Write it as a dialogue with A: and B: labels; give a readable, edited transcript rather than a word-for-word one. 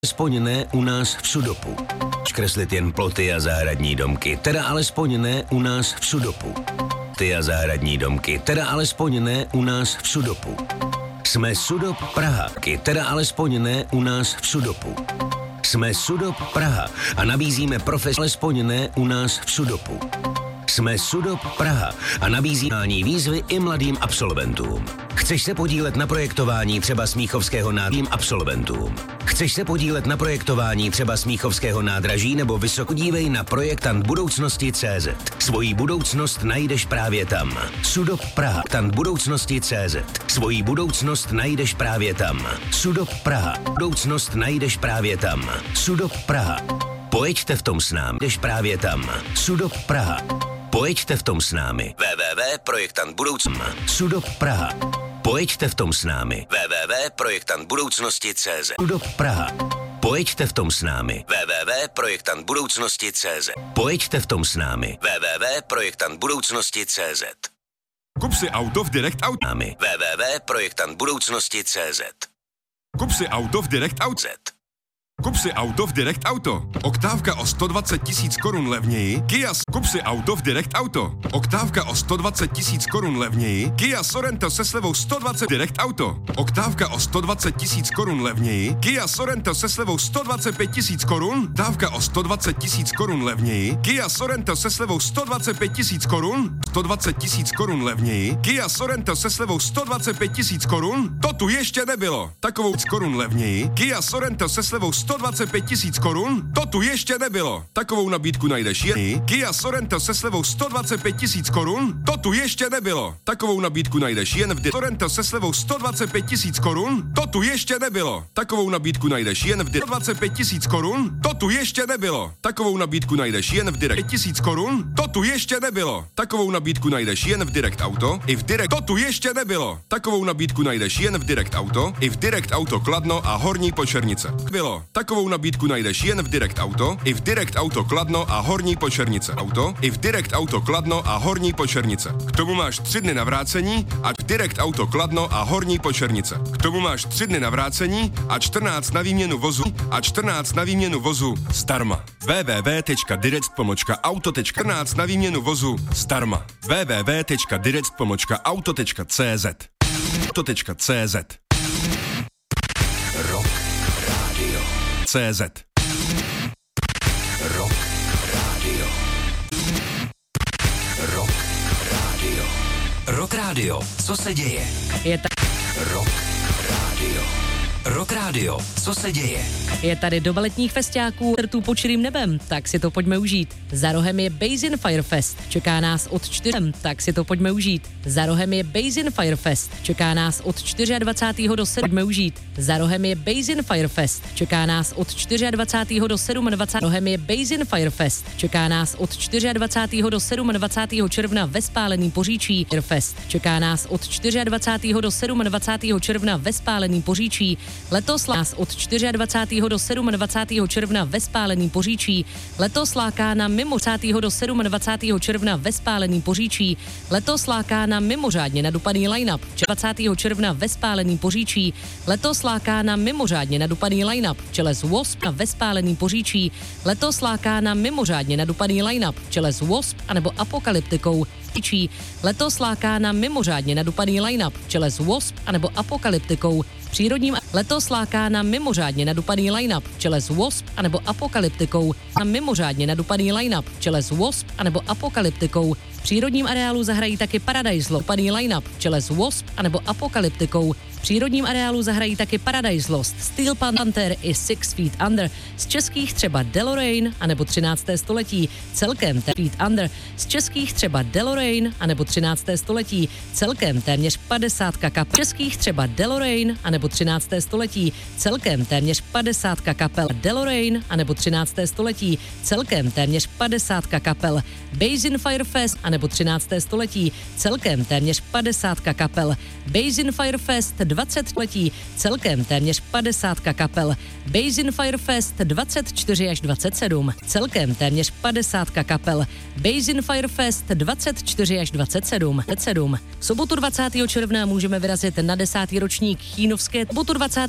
A: Alespoň ne u nás v Sudopu. Škreslit jen ploty a zahradní domky, teda alespoň ne u nás v Sudopu. Ty a zahradní domky, teda alespoň ne u nás v Sudopu. Jsme Sudop Praha, teda alespoň ne u nás v Sudopu. Jsme Sudop Praha a nabízíme alespoň ne u nás v Sudopu. Jsme Sudop Praha a nabízíme výzvy i mladým absolventům. Chceš se podílet na projektování třeba Smíchovského nádraží absolventům? Chceš se podílet na projektování třeba Smíchovského nádraží nebo Dívej na projektant budoucnosti.cz. Svoji budoucnost najdeš právě tam. Sudop Praha. Tant budoucnosti.cz. Svoji budoucnost najdeš právě tam. Sudop Praha. Budoucnost najdeš právě tam. Sudop Praha. Pojeďte v tom s námi. Jdeš právě tam. Sudop Praha. Pojeďte v tom s námi. www.projektantbudoucnosti. Sudop Praha. Pojeďte v tom s námi. www.projektantbudoucnosti.cz. Sudop Praha. Pojeďte v tom s námi. www.projektantbudoucnosti.cz. Pojeďte v tom s námi. www.projektantbudoucnosti.cz.
B: Kup si auto v Direct Auto.
A: www.projektantbudoucnosti.cz.
B: Kup si auto v Direct Auto. Kup si auto v Direct Auto. Oktávka o 120 000 korun levněji. Kia. Kup si auto v Direct Auto. Oktávka o 120 000 korun levněji. Kia Sorento se slevou 120. Direct Auto. Oktávka o 120 000 korun levněji. Kia Sorento se slevou 125 000 korun. Dávka o 120 000 korun levněji. Kia Sorento se slevou 125 000 korun. 120 000 korun levněji. Kia Sorento se slevou 125 000 korun. To tu ještě nebylo. Takovou korun levněji. Kia Sorento se slevou 125 000 korun? To tu ještě nebylo. Takovou nabídku najdeš jen. Kia Sorento se slevou 125 000 korun? To tu ještě nebylo. Takovou nabídku najdeš jen v Sorento se slevou 125 000 korun? To tu ještě nebylo. Takovou nabídku najdeš jen v 125 000 korun? To tu ještě nebylo. Takovou nabídku najdeš jen v Direct 5 000 korun? To tu ještě nebylo. Takovou nabídku najdeš jen v Direct Auto. I v Direct. To tu ještě nebylo. Takovou nabídku najdeš jen v Direct Auto. I v Direct Auto Kladno a Horní Počernice. Bylo. Takovou nabídku najdeš jen v Direct Auto, i v Direct Auto Kladno a Horní Počernice. Auto, i v Direct Auto Kladno a Horní Počernice. K tomu máš 3 dny na vrácení a v Direct Auto Kladno a Horní Počernice. K tomu máš 3 dny na vrácení a 14 na výměnu vozu zdarma. www.direct-auto.14 na výměnu vozu zdarma. www.direct-auto.cz. auto.cz.
A: Rock Radio.
B: CZ.
A: Rock Radio. Rock Radio. Rock Radio. Co se děje? Rock Radio. Rock Radio. Co se děje?
C: Je tady doba letních festiáků, koncertů pod širým nebem, tak si to pojďme užít. Za rohem je Basin Firefest, čeká nás od 4. tak si to pojďme užít. Za rohem je Basin Firefest, čeká nás od 24. do 7. pojďme užít. Za rohem je Basin Firefest, čeká nás od 24. do 27. Rohem je Basin Firefest, čeká nás od 24. do 27. června ve Spáleném Poříčí. Firefest, čeká nás od 24. do 27. června ve Spáleném Poříčí. Letos nás od 24. do 27. června ve Spáleném Poříčí. Letos láká na mimo 20. do 27. června ve Spáleném Poříčí. Letos láká na mimořádně nadupaný line-up 20. června ve Spáleném Poříčí. Letos láká na mimořádně nadupaný line-up v čele s Wasp a ve Spáleném Poříčí. Letos láká na mimořádně nadupaný line-up v čele s Wasp anebo Apokalyptikou. Letos láká na mimořádně nadupaný line-up v čele s Wasp anebo Apokalyptikou. Přírodním letos láká na mimořádně nadupaný line-up v čele s Wasp anebo Apokalyptikou. Na mimořádně nadupaný line-up v čele s Wasp anebo Apokalyptikou. V přírodním areálu zahrají taky Paradise Lost. Nadupaný line-up v čele s Wasp anebo Apokalyptikou. V přírodním areálu zahrají taky Paradise Lost, Steel Panther i 6 Feet Under. Z českých třeba DeLorean anebo 13. století. Celkem Feet Under. Z českých třeba DeLorean anebo 13. století. Celkem téměř 50 kapel. Z českých třeba DeLorean anebo 13. století. Celkem téměř 50 kapel. DeLorean anebo 13. století. Celkem téměř 50 kapel. Basin Firefest anebo 13. století. Celkem téměř 50 kapel. Basin Firefest 20 letí, celkem téměř 50 kapel. Basin Firefest 24 až 27, celkem téměř 50 kapel. Basin Firefest 24 až 27. V sobotu 20. června můžeme vyrazit na 10. ročník Chínovské. Sobotu 20.